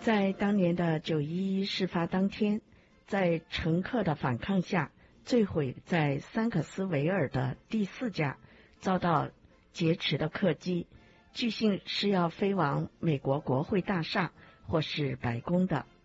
在当年的911事发当天，在乘客的反抗下，坠毁在桑克斯维尔的第4架遭到劫持的客机，据信是要飞往美国国会大厦或是白宫的。